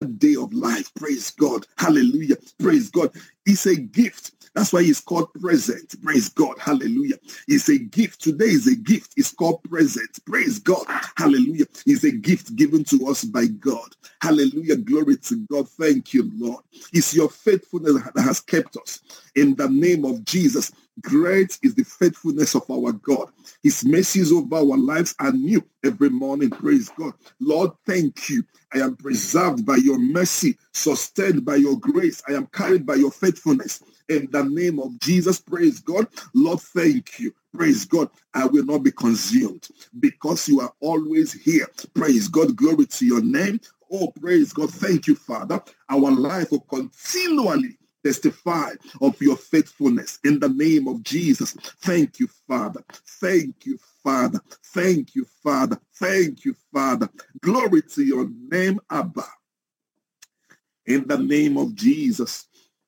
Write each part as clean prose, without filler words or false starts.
day of life. Praise God. Hallelujah. Praise God. It's a gift. That's why it's called present. Praise God. Hallelujah. It's a gift. Today is a gift. It's called present. Praise God. Hallelujah. It's a gift given to us by God. Hallelujah. Glory to God. Thank you, Lord. It's your faithfulness that has kept us. In the name of Jesus, great is the faithfulness of our God. His mercies over our lives are new every morning. Praise God. Lord, thank you. I am preserved by your mercy, sustained by your grace. I am carried by your faithfulness. In the name of Jesus, praise God. Lord, thank you. Praise God. I will not be consumed because you are always here. Praise God. Glory to your name. Oh, praise God. Thank you, Father. Our life will continually testify of your faithfulness in the name of Jesus. Thank you, Father. Thank you, Father. Thank you, Father. Thank you, Father. Glory to your name, Abba. In the name of Jesus.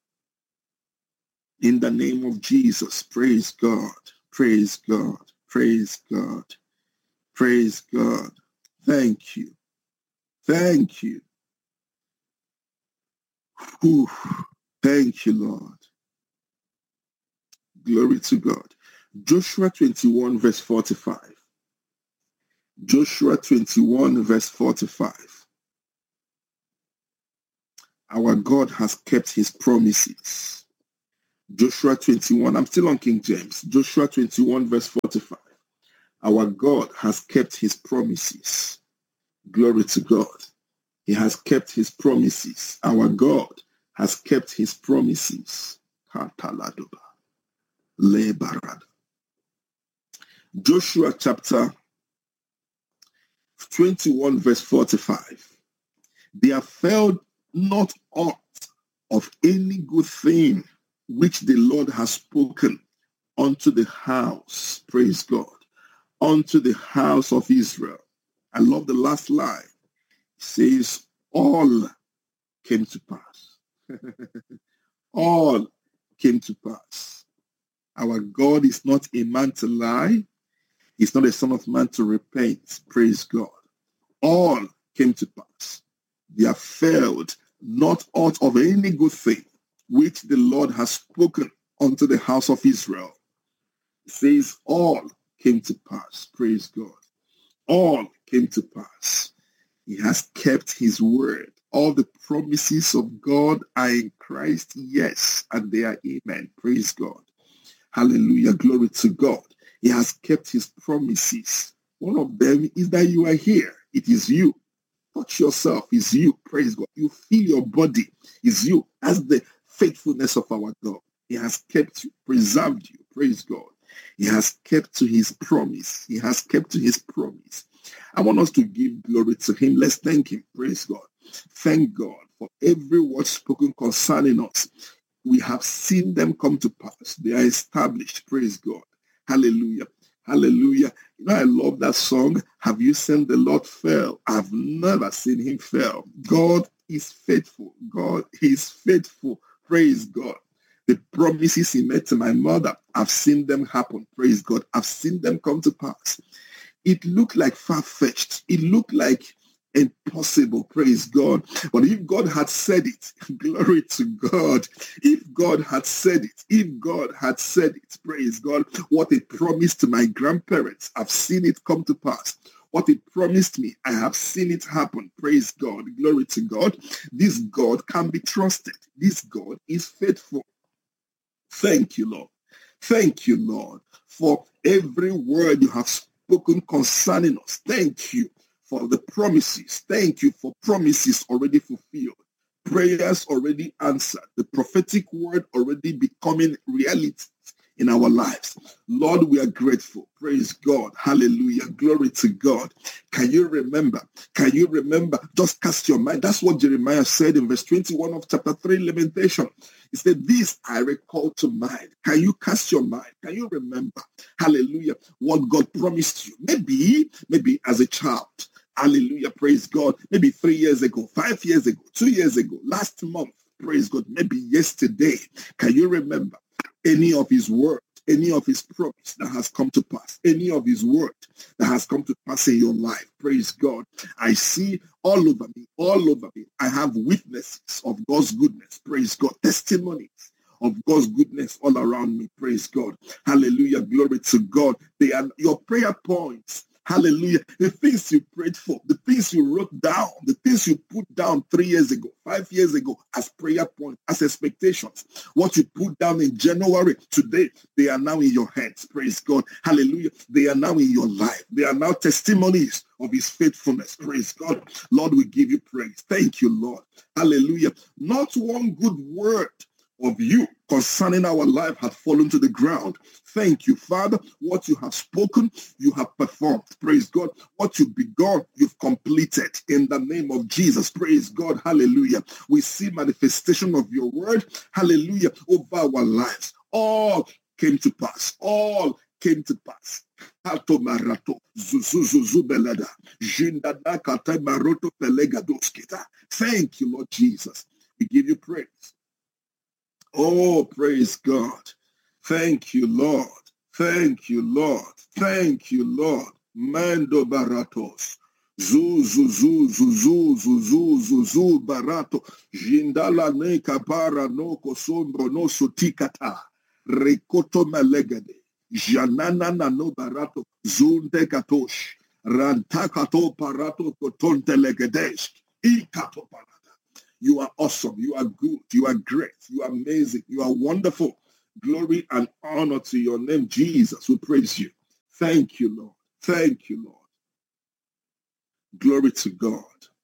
In the name of Jesus. Praise God. Praise God. Praise God. Praise God. Thank you. Thank you. Whew. Thank you, Lord. Glory to God. Joshua 21 verse 45. Joshua 21 verse 45. Our God has kept his promises. Joshua 21, I'm still on King James. Joshua 21 verse 45. Our God has kept his promises. Glory to God. He has kept his promises. Our God has kept his promises. Joshua chapter 21 verse 45. There fell not aught of any good thing which the Lord has spoken unto the house, praise God, unto the house of Israel. I love the last line. It says, all came to pass. All came to pass. Our God is not a man to lie. He's not a son of man to repent. Praise God. All came to pass. There failed not aught of any good thing which the Lord has spoken unto the house of Israel. It says all came to pass. Praise God. All came to pass. He has kept his word. All the promises of God are in Christ, yes, and they are amen. Praise God. Hallelujah. Glory to God. He has kept his promises. One of them is that you are here. It is you. Touch yourself. It's you. Praise God. You feel your body. It's you. That's the faithfulness of our God. He has kept you, preserved you. Praise God. He has kept to his promise. He has kept to his promise. I want us to give glory to him. Let's thank him. Praise God. Thank God for every word spoken concerning us. We have seen them come to pass. They are established. Praise God. Hallelujah. Hallelujah. You know, I love that song. Have you seen the Lord fail? I've never seen him fail. God is faithful. God is faithful. Praise God. The promises he made to my mother, I've seen them happen. Praise God. I've seen them come to pass. It looked like far-fetched. It looked like impossible. Praise God. But if God had said it, glory to God. If God had said it, if God had said it, praise God. What it promised to my grandparents, I've seen it come to pass. What it promised me, I have seen it happen. Praise God. Glory to God. This God can be trusted. This God is faithful. Thank you, Lord. Thank you, Lord, for every word you have spoken concerning us. Thank you for the promises. Thank you for promises already fulfilled. Prayers already answered. The prophetic word already becoming reality in our lives. Lord, we are grateful. Praise God. Hallelujah. Glory to God. Can you remember? Can you remember? Just cast your mind. That's what Jeremiah said in verse 21 of chapter 3, Lamentation. He said, this I recall to mind. Can you cast your mind? Can you remember? Hallelujah. What God promised you. Maybe as a child. Hallelujah. Praise God. Maybe 3 years ago, 5 years ago, 2 years ago, last month. Praise God. Maybe yesterday. Can you remember any of his word, any of his promise that has come to pass, any of his word that has come to pass in your life? Praise God. I see all over me, I have witnesses of God's goodness. Praise God. Testimonies of God's goodness all around me. Praise God. Hallelujah. Glory to God. They are your prayer points. Hallelujah. The things you prayed for, the things you wrote down, the things you put down 3 years ago, 5 years ago as prayer points, as expectations. What you put down in January, today, they are now in your hands. Praise God. Hallelujah. They are now in your life. They are now testimonies of his faithfulness. Praise God. Lord, we give you praise. Thank you, Lord. Hallelujah. Not one good word of you concerning our life had fallen to the ground. Thank you, Father. What you have spoken, you have performed. Praise God. What you've begun, you've completed in the name of Jesus. Praise God. Hallelujah. We see manifestation of your word. Hallelujah. Over our lives. All came to pass. All came to pass. Thank you, Lord Jesus. We give you praise. Oh, praise God. Thank you, Lord. Thank you, Lord. Thank you, Lord. Mando baratos. Zu barato. Jindala ne kapara no kosombro no sotikata. Rekoto malegade. Janana no barato. Zunde katosh. Rantakato parato kotonte legadesh. Ikato parato. You are awesome. You are good. You are great. You are amazing. You are wonderful. Glory and honor to your name, Jesus. We praise you. Thank you, Lord. Thank you, Lord. Glory to God.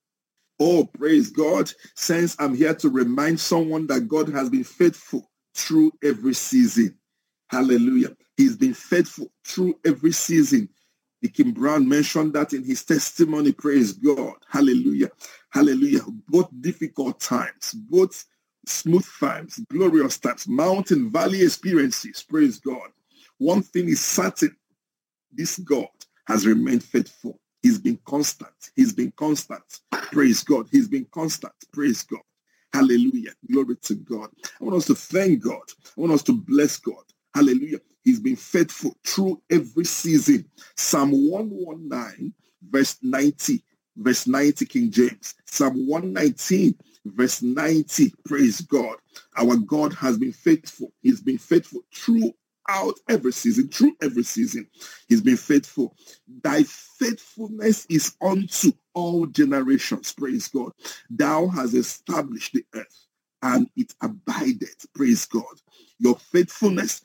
Oh, praise God. Since I'm here to remind someone that God has been faithful through every season. Hallelujah. He's been faithful through every season. Deacon Brown mentioned that in his testimony. Praise God. Hallelujah. Hallelujah. Both difficult times, both smooth times, glorious times, mountain, valley experiences. Praise God. One thing is certain. This God has remained faithful. He's been constant. He's been constant. Praise God. He's been constant. Praise God. Hallelujah. Glory to God. I want us to thank God. I want us to bless God. Hallelujah. He's been faithful through every season. Psalm 119, verse 90. Verse 90, King James. Psalm 119, verse 90. Praise God. Our God has been faithful. He's been faithful throughout every season. Through every season. He's been faithful. Thy faithfulness is unto all generations. Praise God. Thou hast established the earth and it abideth. Praise God. Your faithfulness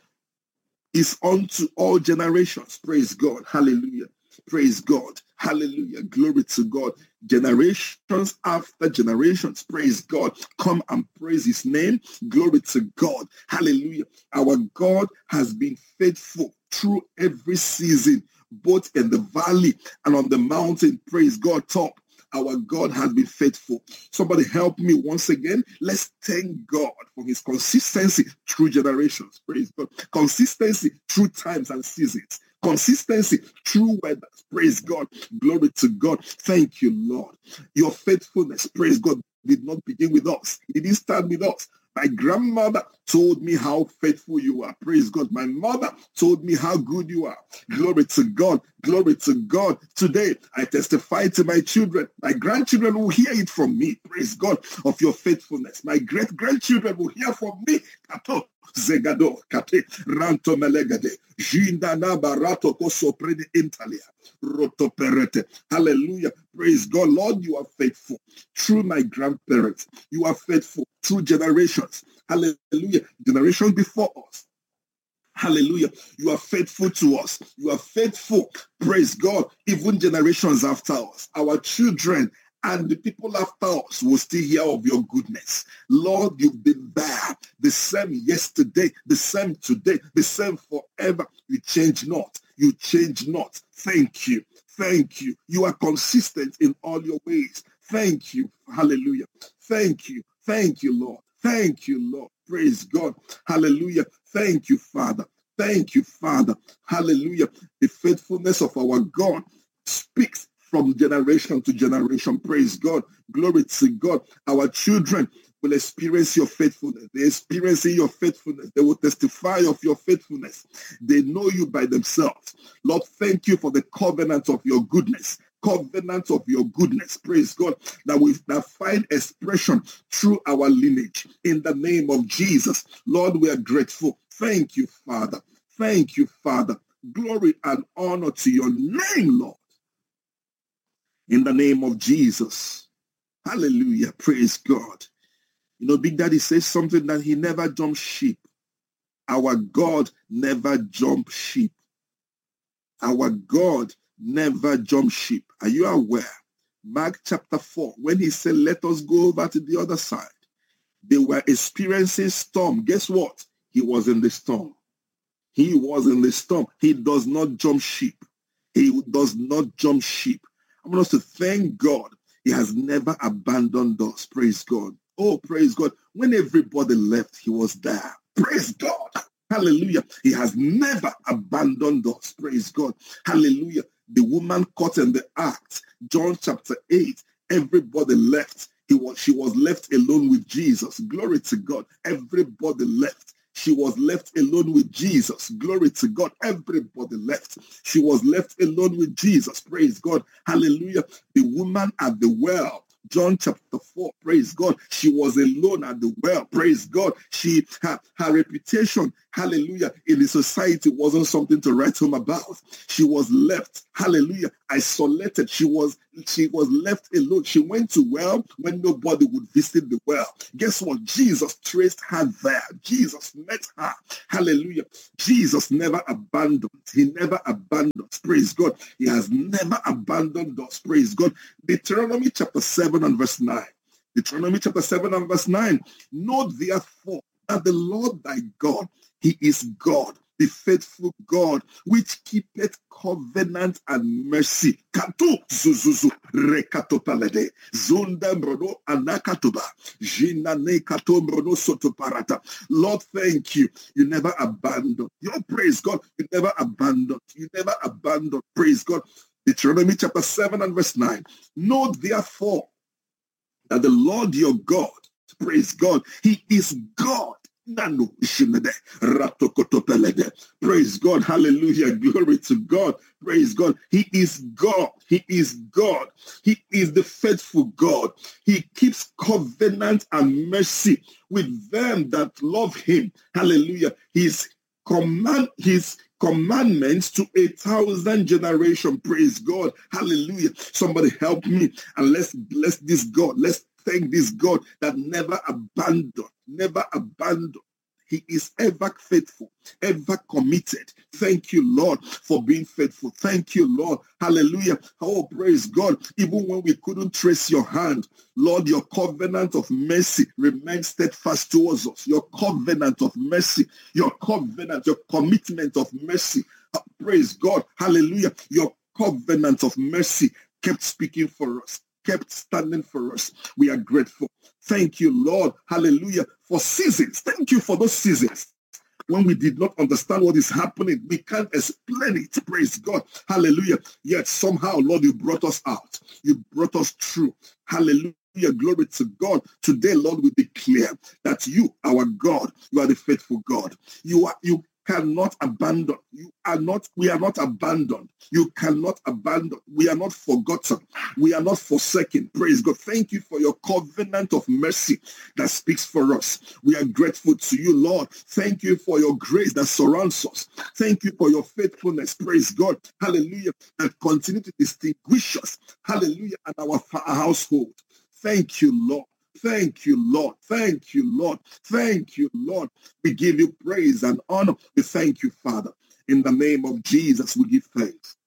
is unto all generations. Praise God. Hallelujah. Praise God. Hallelujah. Glory to God. Generations after generations. Praise God. Come and praise his name. Glory to God. Hallelujah. Our God has been faithful through every season, both in the valley and on the mountain. Praise God. Top. Our God has been faithful. Somebody help me once again. Let's thank God for his consistency through generations. Praise God. Consistency through times and seasons. Consistency through weather. Praise God. Glory to God. Thank you, Lord. Your faithfulness, praise God, did not begin with us. It didn't start with us. My grandmother told me how faithful you are. Praise God. My mother told me how good you are. Glory to God. Glory to God. Today, I testify to my children. My grandchildren will hear it from me. Praise God of your faithfulness. My great-grandchildren will hear from me. Kato, Zegado, Kate, Ranto Melegade, Jindana Barato Kosoprede Intalia, Roto Perete. Hallelujah. Praise God. Lord, you are faithful. Through my grandparents, you are faithful. Through generations. Hallelujah. Generations before us. Hallelujah. You are faithful to us. You are faithful. Praise God. Even generations after us. Our children and the people after us will still hear of your goodness. Lord, you've been there. The same yesterday, the same today, the same forever. You change not. You change not. Thank you. Thank you. You are consistent in all your ways. Thank you. Hallelujah. Thank you. Thank you, Lord. Thank you, Lord. Praise God. Hallelujah. Thank you, Father. Thank you, Father. Hallelujah. The faithfulness of our God speaks from generation to generation. Praise God. Glory to God. Our children will experience your faithfulness. They experience your faithfulness. They will testify of your faithfulness. They know you by themselves. Lord, thank you for the covenant of your goodness covenant of your goodness, praise God, that find expression through our lineage. In the name of Jesus, Lord, we are grateful. Thank you, Father. Thank you, Father. Glory and honor to your name, Lord. In the name of Jesus. Hallelujah. Praise God. You know, Big Daddy says something that he never jumps ship. Our God never jumps ship. Our God never jumps ship. Are you aware? Mark chapter 4, when he said, let us go over to the other side, they were experiencing storm. Guess what? He was in the storm. He was in the storm. He does not jump ship. He does not jump ship. I want us to thank God. He has never abandoned us. Praise God. Oh, praise God. When everybody left, he was there. Praise God. Hallelujah. He has never abandoned us. Praise God. Hallelujah. The woman caught in the act. John chapter 8. Everybody left. She was left alone with Jesus. Glory to God. Everybody left. She was left alone with Jesus. Glory to God. Everybody left. She was left alone with Jesus. Praise God. Hallelujah. The woman at the well. John chapter 4, praise God. She was alone at the well, praise God. Her reputation, hallelujah, in the society wasn't something to write home about. She was left, hallelujah, isolated. She was left alone. She went to well when nobody would visit the well. Guess what? Jesus traced her there. Jesus met her. Hallelujah. Jesus never abandoned. He never abandoned. Praise God. He has never abandoned us. Praise God. Deuteronomy chapter 7 and verse 9. Deuteronomy chapter 7 and verse 9. Know therefore that the Lord thy God, he is God, the faithful God, which keepeth covenant and mercy. Katu zuzuzu rekatopalede zunda brono anakatoba jinane katombrono sotoparata. Lord, thank you. You never abandoned. Your praise God. You never abandoned. You never abandoned. Praise God. Deuteronomy chapter 7 and verse 9. Know therefore that the Lord your God, praise God, he is God. Praise God. Hallelujah. Glory to God. Praise God. He is God. He is God. He is the faithful God. He keeps covenant and mercy with them that love him. Hallelujah. His commandments to 1,000 generations. Praise God. Hallelujah. Somebody help me and let's bless this God. Let's thank this God that never abandoned. Never abandoned. He is ever faithful, ever committed. Thank you, Lord, for being faithful. Thank you, Lord. Hallelujah. Oh, praise God. Even when we couldn't trace your hand, Lord, your covenant of mercy remains steadfast towards us. Your covenant of mercy, your covenant, your commitment of mercy. Praise God. Hallelujah. Your covenant of mercy kept speaking for us, kept standing for us. We are grateful. Thank you, Lord. Hallelujah. For seasons. Thank you for those seasons. When we did not understand what is happening, we can't explain it. Praise God. Hallelujah. Yet somehow, Lord, you brought us out. You brought us through. Hallelujah. Glory to God. Today, Lord, we declare that you, our God, you are the faithful God. You cannot abandon. We are not abandoned. You cannot abandon. We are not forgotten. We are not forsaken. Praise God. Thank you for your covenant of mercy that speaks for us. We are grateful to you, Lord. Thank you for your grace that surrounds us. Thank you for your faithfulness. Praise God. Hallelujah. That continue to distinguish us. Hallelujah. And our household. Thank you, Lord. Thank you, Lord. Thank you, Lord. Thank you, Lord. We give you praise and honor. We thank you, Father. In the name of Jesus, we give thanks.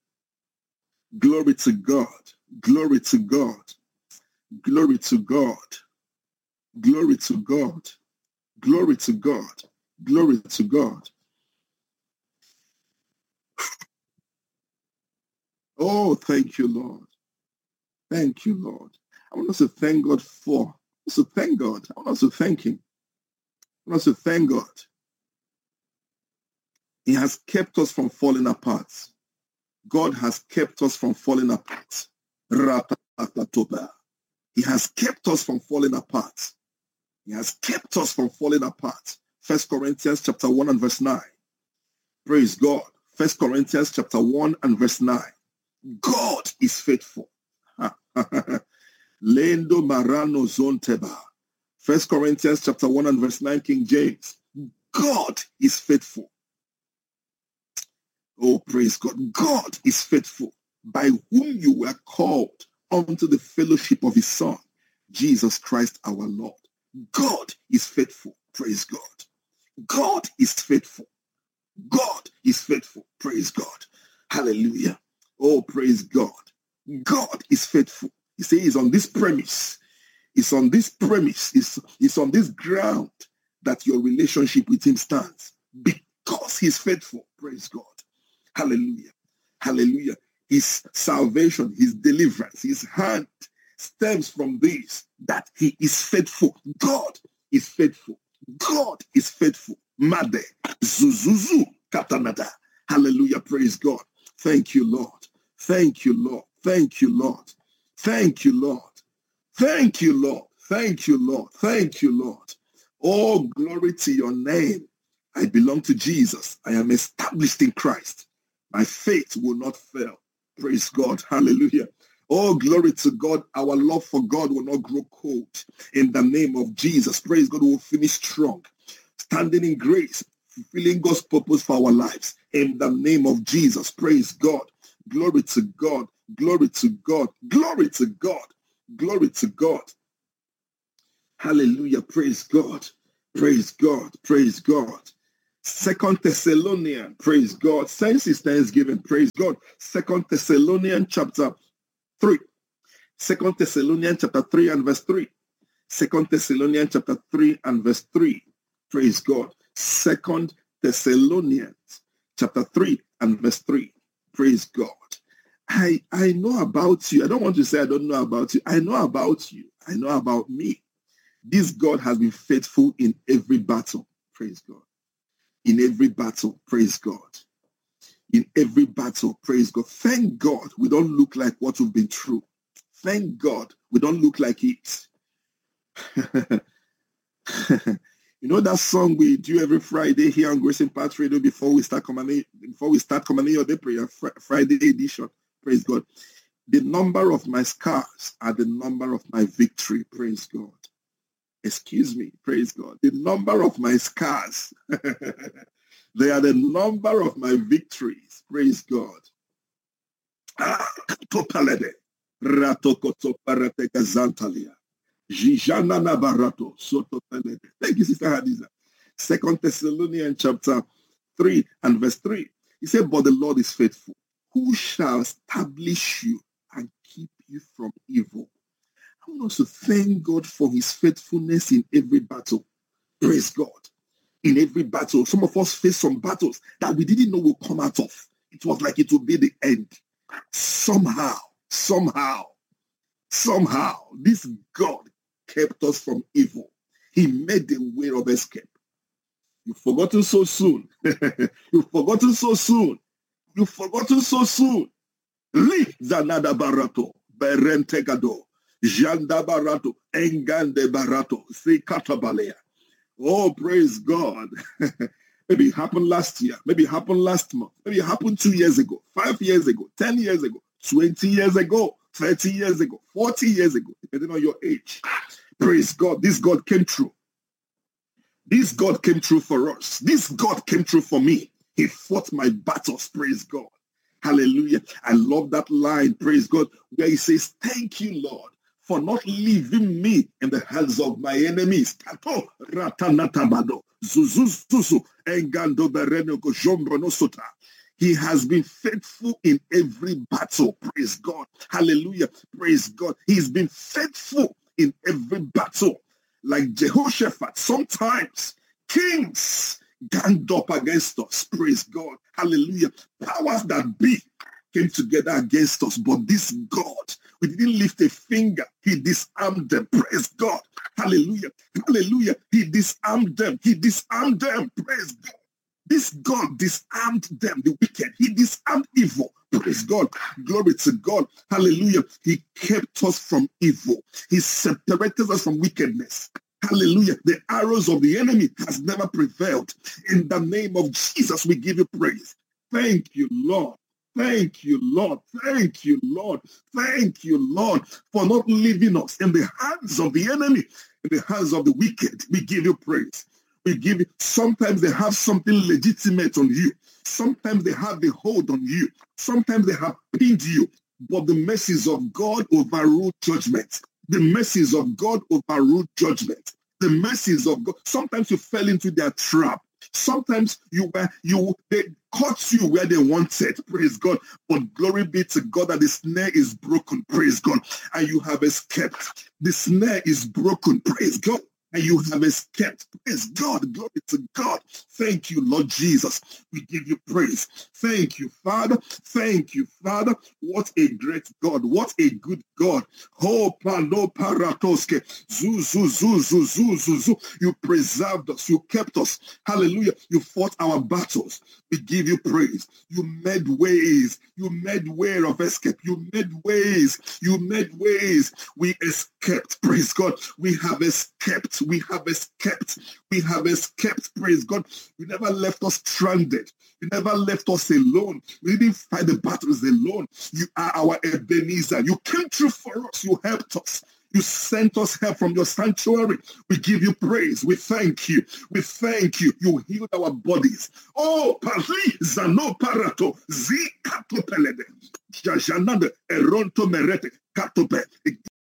Glory to God. Glory to God. Glory to God. Glory to God. Glory to God. Glory to God. Oh, thank you, Lord. Thank you, Lord. I want us to thank God for. I want us to thank God. I want us to thank him. I want us to thank God. He has kept us from falling apart. God has kept us from falling apart. He has kept us from falling apart. He has kept us from falling apart. 1 Corinthians chapter 1 and verse 9. Praise God. 1 Corinthians chapter 1 and verse 9. God is faithful. Lendo Marano Zonteba. 1 Corinthians chapter 1 and verse 9, King James. God is faithful. Oh, praise God. God is faithful, by whom you were called unto the fellowship of his Son, Jesus Christ our Lord. God is faithful. Praise God. God is faithful. God is faithful. Praise God. Hallelujah. Oh, praise God. God is faithful. He says he's on this premise. It's on this premise. It's on this ground that your relationship with him stands. Because he's faithful. Praise God. Hallelujah. Hallelujah. His salvation, his deliverance, his hand stems from this, that he is faithful. God is faithful. God is faithful. Made. Zuzuzu. Katanada. Hallelujah. Praise God. Thank you, Lord. Thank you, Lord. Thank you, Lord. Thank you, Lord. Thank you, Lord. Thank you, Lord. Thank you, Lord. Oh, glory to your name. I belong to Jesus. I am established in Christ. My faith will not fail. Praise God. Hallelujah. Oh, glory to God. Our love for God will not grow cold. In the name of Jesus. Praise God. We will finish strong. Standing in grace. Fulfilling God's purpose for our lives. In the name of Jesus. Praise God. Glory to God. Glory to God. Glory to God. Glory to God. Hallelujah. Praise God. Praise God. Praise God. 2 Thessalonians. Praise God. Since it's Thanksgiving. Praise God. 2 Thessalonians chapter 3. 2 Thessalonians chapter 3 and verse 3. 2 Thessalonians chapter 3 and verse 3. Praise God. 2 Thessalonians chapter 3 and verse 3. Praise God. I know about you. I don't want to say I don't know about you. I know about you. I know about me. This God has been faithful in every battle. Praise God. In every battle. Praise God. In every battle. Praise God. Thank God we don't look like what we've been through. Thank God we don't look like it. You know that song we do every Friday here on Grace Impact Radio before we start commanding your day prayer, Friday edition. Praise God. The number of my scars are the number of my victory. Praise God. Excuse me. Praise God. The number of my scars, they are the number of my victories. Praise God. Topalede. Ratokoto parateka zantalia. Jijana nabarato. Sotopalede. Thank you, Sister Hadiza. 2 Thessalonians chapter 3 and verse 3. He said, but the Lord is faithful, who shall establish you and keep you from evil. I want us to thank God for his faithfulness in every battle. Praise God. In every battle. Some of us face some battles that we didn't know would come out of. It was like it would be the end. Somehow, this God kept us from evil. He made a way of escape. You've forgotten so soon. You've forgotten so soon. You've forgotten so soon. Li zanada barato, berentegado, janda barato, engande barato, se katabalea. Oh, praise God. Maybe it happened last year. Maybe it happened last month. Maybe it happened 2 years ago, 5 years ago, 10 years ago, 20 years ago, 30 years ago, 40 years ago, depending on your age. Praise God. This God came true. This God came true for us. This God came true for me. He fought my battles. Praise God. Hallelujah. I love that line. Praise God. Where he says, thank you, Lord, for not leaving me in the hands of my enemies. He has been faithful in every battle. Praise God. Hallelujah. Praise God. He's been faithful in every battle. Like Jehoshaphat, sometimes kings ganged up against us. Praise God. Hallelujah. Powers that be came together against us. But this God, we didn't lift a finger. He disarmed them. Praise God. Hallelujah. Hallelujah. He disarmed them. He disarmed them. Praise God. This God disarmed them, the wicked. He disarmed evil. Praise God. Glory to God. Hallelujah. He kept us from evil. He separated us from wickedness. Hallelujah. The arrows of the enemy has never prevailed. In the name of Jesus, we give you praise. Thank you, Lord. Thank you, Lord. Thank you, Lord. Thank you, Lord, for not leaving us in the hands of the enemy, in the hands of the wicked. We give you praise. We give you. Sometimes they have something legitimate on you. Sometimes they have the hold on you. Sometimes they have pinned you. But the mercies of God overrule judgment. The mercies of God overrule judgment. The mercies of God. Sometimes you fell into their trap. Sometimes they caught you where they wanted, praise God. But glory be to God that the snare is broken, praise God, and you have escaped. The snare is broken, praise God, and you have escaped. Praise God. Glory to God. Thank you, Lord Jesus. We give you praise. Thank you, Father. Thank you, Father. What a great God. What a good God. Oh, palo paratoske. Zu. You preserved us. You kept us. Hallelujah. You fought our battles. We give you praise. You made ways. You made way of escape. You made ways. You made ways. We escaped. Praise God. We have escaped. We have escaped. We have escaped. Praise God. You never left us stranded. You never left us alone. We didn't fight the battles alone. You are our Ebenezer. You came through for us. You helped us. You sent us help from your sanctuary. We give you praise. We thank you. We thank you. You healed our bodies. Oh, Pari Zano Parato Zi Katopelede Jajanade Eronto Merete Katope.